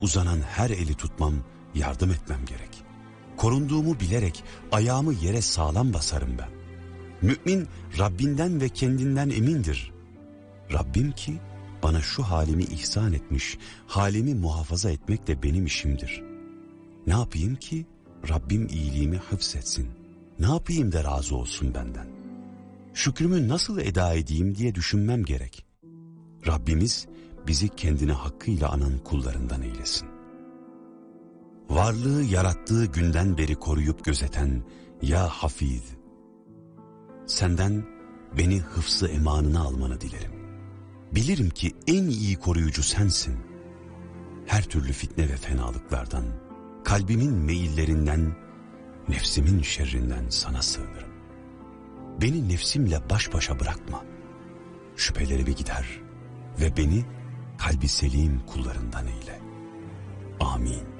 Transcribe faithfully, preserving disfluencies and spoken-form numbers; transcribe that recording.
Uzanan her eli tutmam, yardım etmem gerek. Korunduğumu bilerek ayağımı yere sağlam basarım ben. Mümin Rabbinden ve kendinden emindir. Rabbim ki bana şu halimi ihsan etmiş, halimi muhafaza etmek de benim işimdir. Ne yapayım ki Rabbim iyiliğimi hıfzetsin? Ne yapayım da razı olsun benden? Şükrümü nasıl eda edeyim diye düşünmem gerek. Rabbimiz bizi kendine hakkıyla anan kullarından eylesin. Varlığı yarattığı günden beri koruyup gözeten ya Hafiz, senden beni hıfzı emanına almanı dilerim. Bilirim ki en iyi koruyucu sensin. Her türlü fitne ve fenalıklardan, kalbimin meyillerinden, nefsimin şerrinden sana sığınırım. Beni nefsimle baş başa bırakma. Şüphelerimi gider ve beni kalbi selim kullarından eyle. Amin.